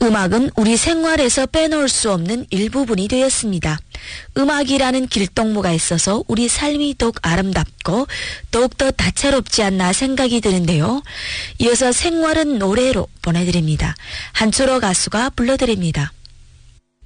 음악은 우리 생활에서 빼놓을 수 없는 일부분이 되었습니다. 음악이라는 길동무가 있어서 우리 삶이 더욱 아름답고 더욱더 다채롭지 않나 생각이 드는데요. 이어서 생활은 노래로 보내드립니다. 한철호 가수가 불러드립니다.